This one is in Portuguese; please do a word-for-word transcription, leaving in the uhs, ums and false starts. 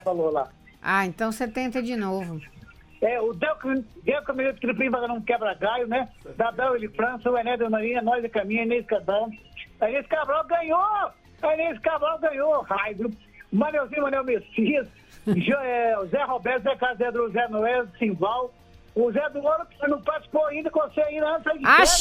falou lá. Ah, então você tenta de novo. É, o Delco Caminho Tripim para não quebra galho, né? Dadão Eli França, o Ené da Marinha, nós de caminho, Inês Cadão. A Inês Cabral ganhou! A Inês Cabral ganhou! Raivo. Manelzinho, Manel Messias, jo, é, o Zé Roberto, Zé Cazedro, o Zé Noé, Simval. O Zé do Ouro não participou ainda com você ainda antes de